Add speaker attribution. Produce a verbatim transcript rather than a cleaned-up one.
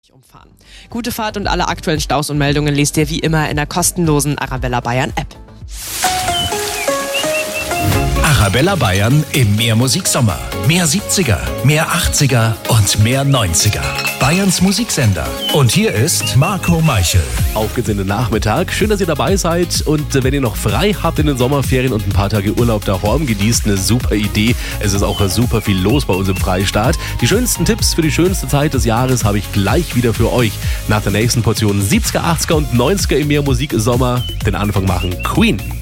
Speaker 1: umfahren. Gute Fahrt und alle aktuellen Staus und Meldungen lest ihr wie immer in der kostenlosen Arabella Bayern App.
Speaker 2: Arabella Bayern im Mehrmusik-Sommer. Mehr siebziger, mehr achtziger und mehr neunziger. Bayerns Musiksender. Und hier ist Marco Meichel.
Speaker 3: Auf geht's in den Nachmittag. Schön, dass ihr dabei seid. Und wenn ihr noch frei habt in den Sommerferien und ein paar Tage Urlaub daheim genießt, eine super Idee. Es ist auch super viel los bei uns im Freistaat. Die schönsten Tipps für die schönste Zeit des Jahres habe ich gleich wieder für euch. Nach der nächsten Portion siebziger, achtziger und neunziger im Mehrmusik-Sommer den Anfang machen Queen.